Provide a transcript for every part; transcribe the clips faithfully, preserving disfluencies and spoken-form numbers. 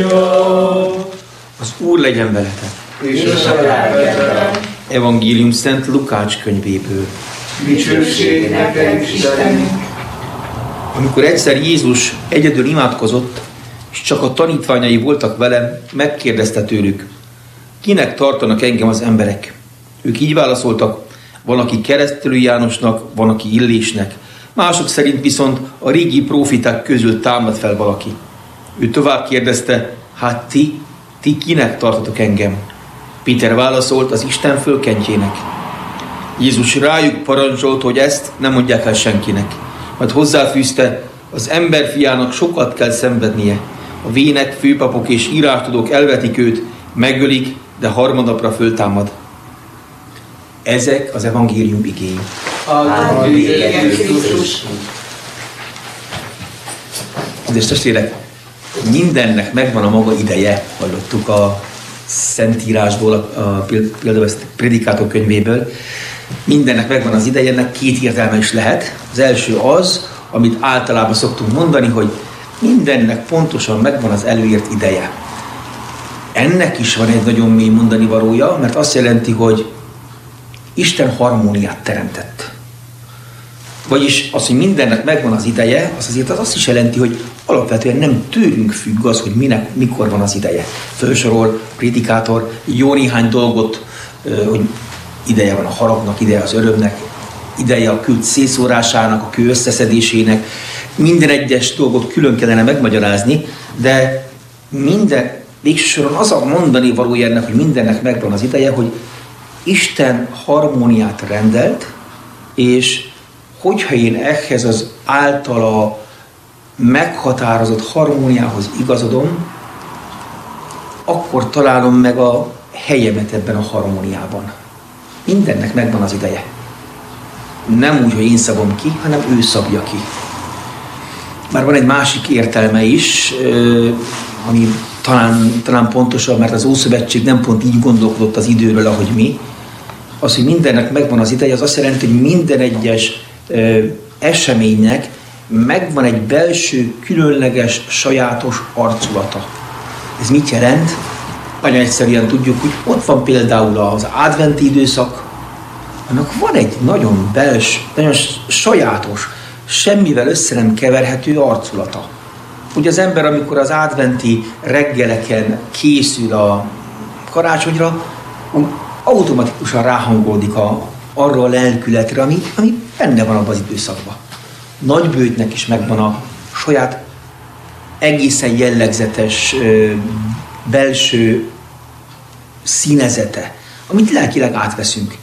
Az Úr legyen veletek. És a lelkedben. Evangélium Szent Lukács könyvéből. Dicsőség neked, Istenünk. Amikor egyszer Jézus egyedül imádkozott, és csak a tanítványai voltak vele, megkérdezte tőlük, kinek tartanak engem az emberek? Ők így válaszoltak, van, aki Keresztelő Jánosnak, van, aki Illésnek, mások szerint viszont a régi prófiták közül támad fel valaki. Ő tovább kérdezte, hát ti, ti kinek tartatok engem? Péter válaszolt, az Isten fölkentjének. Jézus rájuk parancsolt, hogy ezt nem mondják el senkinek. Majd hozzáfűzte, az emberfiának sokat kell szenvednie. A vének, főpapok és írástudók elvetik őt, megölik, de harmadnapra föltámad. Ezek az evangélium igéi. Kedves testvérek, mindennek megvan a maga ideje, hallottuk a Szentírásból, a például a Prédikátor könyvéből. Mindennek megvan az ideje, ennek két értelme is lehet. Az első az, amit általában szoktunk mondani, hogy mindennek pontosan megvan az előírt ideje. Ennek is van egy nagyon mély mondani valója, mert azt jelenti, hogy Isten harmóniát teremtett. Vagyis az, hogy mindennek megvan az ideje, az azért az azt is jelenti, hogy alapvetően nem tőlünk függ az, hogy minek, mikor van az ideje. Fölsorol Prédikátor jó néhány dolgot, hogy ideje van a haragnak, ideje az örömnek, ideje a kő szétszórásának, a kő összeszedésének. Minden egyes dolgot külön kellene megmagyarázni, de minden, végső soron az a mondani valója ennek, hogy mindennek megvan az ideje, hogy Isten harmóniát rendelt, és hogyha én ehhez az általa meghatározott harmóniához igazodom, akkor találom meg a helyemet ebben a harmóniában. Mindennek megvan az ideje. Nem úgy, hogy én szabom ki, hanem ő szabja ki. Már van egy másik értelme is, ami talán, talán pontosabb, mert az Ószövetség nem pont így gondolkodott az időről, ahogy mi. Az, hogy mindennek megvan az ideje, az azt jelenti, hogy minden egyes ö, eseménynek megvan egy belső, különleges, sajátos arculata. Ez mit jelent? Nagyon egyszerűen tudjuk, hogy ott van például az adventi időszak, annak van egy nagyon bels, nagyon sajátos, semmivel össze nem keverhető arculata. Ugye az ember, amikor az adventi reggeleken készül a karácsonyra, automatikusan ráhangolódik a, arra a lelkületre, ami, ami benne van abban az időszakban. Nagybőjtnek is megvan a saját egészen jellegzetes ö, belső színezete, amit lelkileg átveszünk.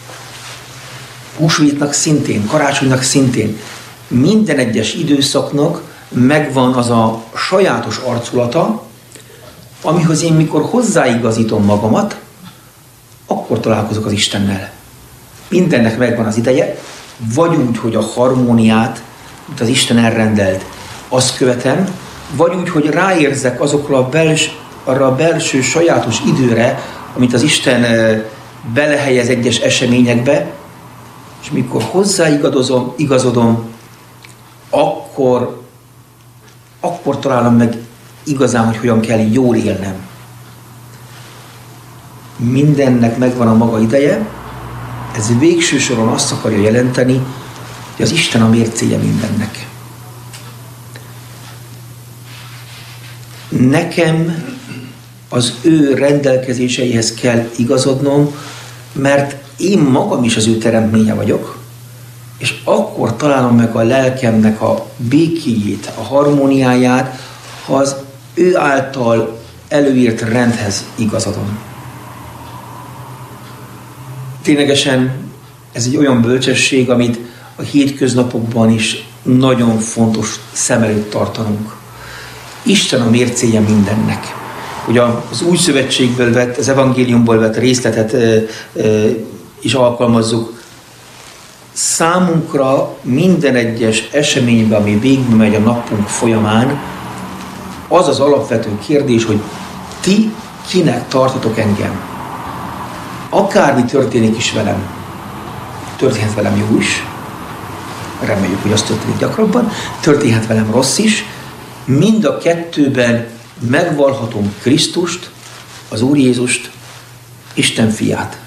Húsvétnak szintén, karácsonynak szintén, minden egyes időszaknak megvan az a sajátos arculata, amihoz én mikor hozzáigazítom magamat, akkor találkozok az Istennel. Mindennek megvan az ideje, vagy úgy, hogy a harmóniát, amit az Isten elrendelt, azt követem, vagy úgy, hogy ráérzek azokra a bels, arra a belső sajátos időre, amit az Isten belehelyez egyes eseményekbe, és mikor hozzáigazodom, igazodom, akkor, akkor találom meg igazán, hogy hogyan kell jól élnem. Mindennek megvan a maga ideje, ez végső soron azt akarja jelenteni, hogy az Isten a mércéje mindennek. Nekem az ő rendelkezéseihez kell igazodnom, mert én magam is az ő teremtménye vagyok, és akkor találom meg a lelkemnek a békéjét, a harmóniáját, ha az ő által előírt rendhez igazodom. Ténylegesen ez egy olyan bölcsesség, amit a hétköznapokban is nagyon fontos szem előtt tartanunk. Isten a mércéje mindennek. Ugye az Új Szövetségből vett, az evangéliumból vett részletet ö, ö, is alkalmazzuk. Számunkra minden egyes eseményben, ami végbe megy a napunk folyamán, az az alapvető kérdés, hogy ti kinek tartotok engem? Akármi történik is velem, történhet velem jó is, reméljük, hogy az történik gyakrabban, történhet velem rossz is, mind a kettőben megvallhatom Krisztust, az Úr Jézust, Isten fiát.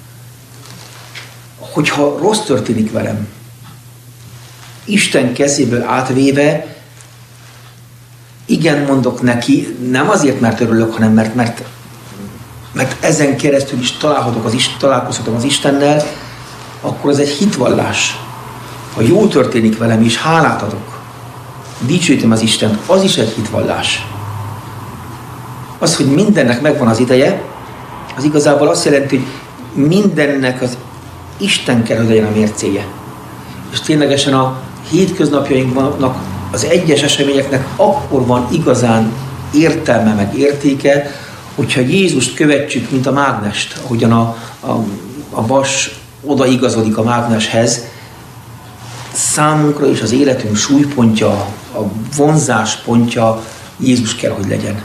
Hogyha rossz történik velem, Isten kezéből átvéve, igen mondok neki, nem azért, mert örülök, hanem mert, mert, mert ezen keresztül is találhatok az, találkozhatom az Istennel, akkor ez egy hitvallás. Ha jó történik velem és hálát adok, dicsőítem az Istent, az is egy hitvallás. Az, hogy mindennek megvan az ideje, az igazából azt jelenti, hogy mindennek az Isten kell, hogy legyen a mércéje. És ténylegesen a hétköznapjainknak, az egyes eseményeknek akkor van igazán értelme meg értéke, hogyha Jézust követjük, mint a mágnest, ahogyan a, a, a vas odaigazodik a mágneshez, számunkra és az életünk súlypontja, a vonzáspontja Jézus kell, hogy legyen.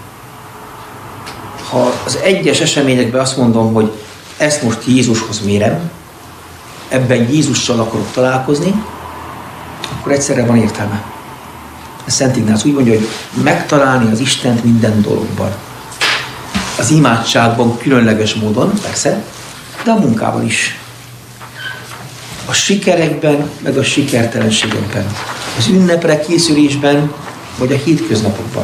Ha az egyes eseményekben azt mondom, hogy ezt most Jézushoz mérem, ebben Jézussal akarok találkozni, akkor egyszerre van értelme. Ez Szent Ignác úgy mondja, hogy megtalálni az Istent minden dologban. Az imádságban különleges módon, persze, de a munkában is. A sikerekben, meg a sikertelenségekben. Az ünnepre készülésben, vagy a hétköznapokban.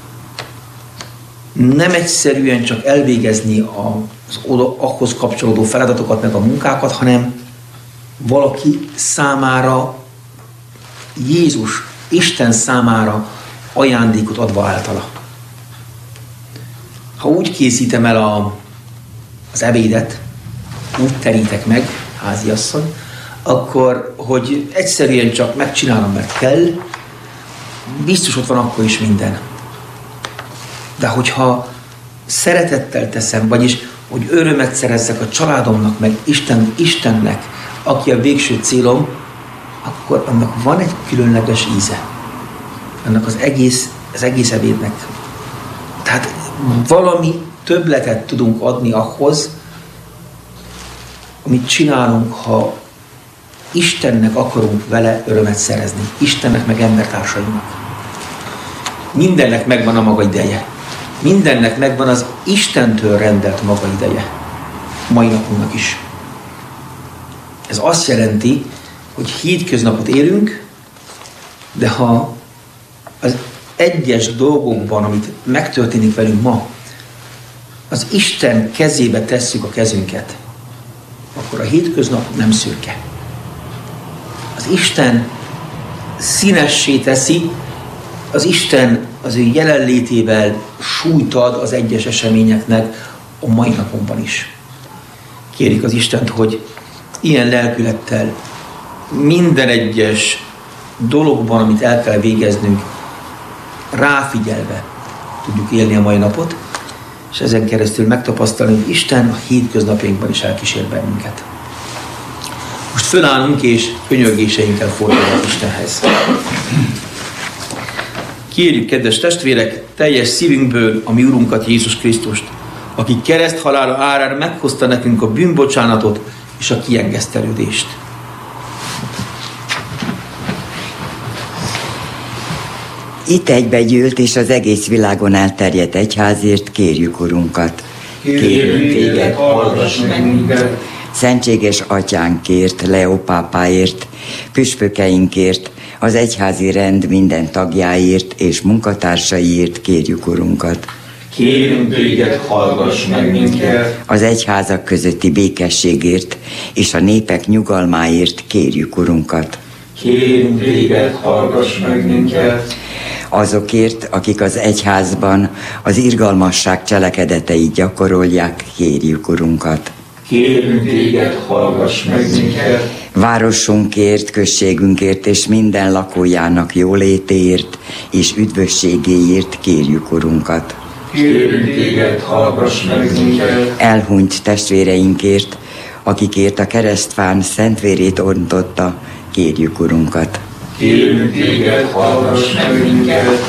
Nem egyszerűen csak elvégezni az oda, ahhoz kapcsolódó feladatokat, meg a munkákat, hanem valaki számára, Jézus, Isten számára ajándékot adva általa. Ha úgy készítem el a, az ebédet, úgy terítek meg, háziasszony, akkor, hogy egyszerűen csak megcsinálom, mert kell, biztos ott van akkor is minden. De hogyha szeretettel teszem, vagyis, hogy örömet szerezzek a családomnak, meg Isten, Istennek, aki a végső célom, akkor annak van egy különleges íze. Annak az egész, az egész ebédnek. Tehát valami többletet tudunk adni ahhoz, amit csinálunk, ha Istennek akarunk vele örömet szerezni. Istennek meg embertársainak. Mindennek megvan a maga ideje. Mindennek megvan az Istentől rendelt maga ideje. Mai napunknak is. Ez azt jelenti, hogy hétköznapot élünk, de ha az egyes dolgokban, amit megtörténik velünk ma, az Isten kezébe tesszük a kezünket, akkor a hétköznap nem szürke. Az Isten színessé teszi, az Isten az ő jelenlétével súlyt ad az egyes eseményeknek a mai napunkban is. Kérjük az Istent, hogy ilyen lelkülettel minden egyes dologban, amit el kell végeznünk, ráfigyelve tudjuk élni a mai napot, és ezen keresztül megtapasztalni, hogy Isten a hétköznapjainkban is elkísér bennünket. Most fölállunk és könyörgéseinkkel fordulunk Istenhez. Kérjük, kedves testvérek, teljes szívünkből a mi Urunkat, Jézus Krisztust, aki kereszthalála árán meghozta nekünk a bűnbocsánatot és a kiengesztelődést. Itt egybegyűlt és az egész világon elterjedt egyházért kérjük Urunkat. Kérünk téged, hallgass meg minket. Szentséges atyánkért, Leó pápáért, püspökeinkért, az egyházi rend minden tagjáért és munkatársaiért kérjük Urunkat. Kérünk téged, hallgass meg minket. Az egyházak közötti békességért és a népek nyugalmáért kérjük Urunkat. Kérünk téged, hallgass meg minket. Azokért, akik az egyházban az irgalmasság cselekedeteit gyakorolják, kérjük Urunkat. Kérünk téged, hallgass meg minket. Városunkért, községünkért és minden lakójának jólétéért és üdvösségéért kérjük Urunkat. Kérünk téged, hallgass meg minket. Elhunyt testvéreinkért, akikért a keresztfán szentvérét ontotta, kérjük Urunkat. Kérünk téged, hallgass meg minket.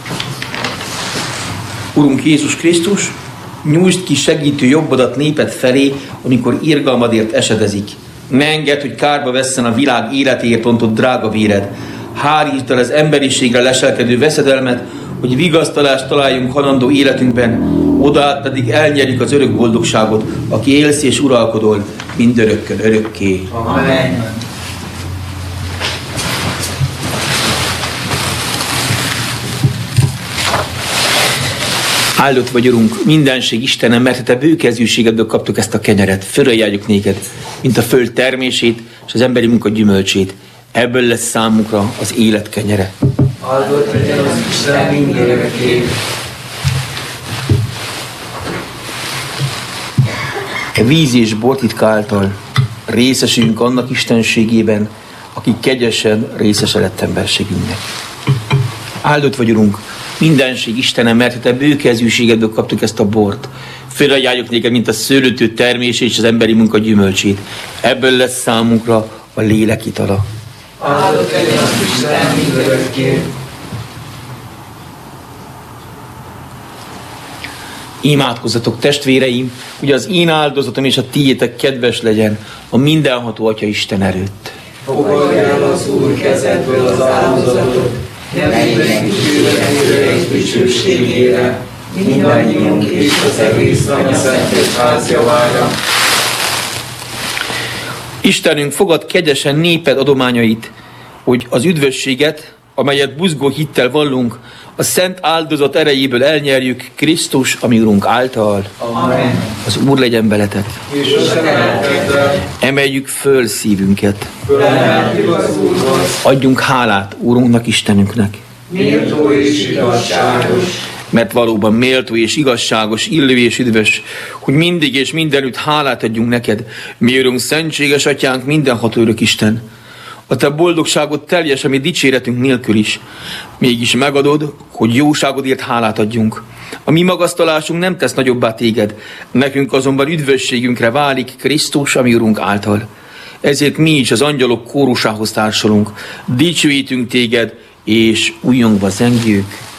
Urunk Jézus Krisztus, nyújtsd ki segítő jobbodat néped felé, amikor irgalmadért esedezik. Ne engedd, hogy kárba vesszen a világ életéért ontott drága véred. Hárítsd el az emberiségre leselkedő veszedelmet, hogy vigasztalást találjunk halandó életünkben, odaát pedig elnyerjük az örök boldogságot, aki élsz és uralkodol mindörökkön örökké. Amen. Áldott vagy, Urunk, mindenség Istenem, mert te bőkezűségedből kaptuk ezt a kenyeret. Fölajánljuk néked, mint a föld termését és az emberi munka gyümölcsét. Ebből lesz számunkra az élet kenyere. Áldott legyen az Isten mindörökké. E víz és bortitka által részesülünk annak istenségében, aki kegyesen részese lett emberségünknek. Áldott vagy, Urunk, mindenség Istenem, mert te bőkezűségedből kaptuk ezt a bort. Fölajánljuk néked, mint a szőlőtő termését és az emberi munka gyümölcsét. Ebből lesz számunkra a lélek itala. Áldott legyen az Isten mindörökké. Imádkozzatok, testvéreim, hogy az én áldozatom és a tiétek kedves legyen a mindenható Atya Isten előtt. Fogadj el az Úr kezedből az áldozatot, ne mindenki tőle és dicsőségére, mindannyiunk és az egész Anya-Szent Egyház javára. Istenünk, fogad kegyesen néped adományait, hogy az üdvösséget, amelyet buzgó hittel vallunk, a szent áldozat erejéből elnyerjük Krisztus, ami Urunk által. Amen. Az Úr legyen veletek. És a szeretettel Emeljük föl szívünket. fölemeltük az Úrhoz, Adjunk hálát Úrunknak, Istenünknek. méltó és igazságos, Mert valóban méltó és igazságos, illő és üdvös, hogy mindig és mindenütt hálát adjunk neked, mi Urunk, szentséges Atyánk, mindenható örök Isten. A te boldogságot teljes, ami dicséretünk nélkül is. Mégis megadod, hogy jóságodért hálát adjunk. A mi magasztalásunk nem tesz nagyobbá téged, nekünk azonban üdvösségünkre válik Krisztus, ami Urunk által. Ezért mi is az angyalok kórusához társulunk, dicsőítünk téged, és újongva zengjük.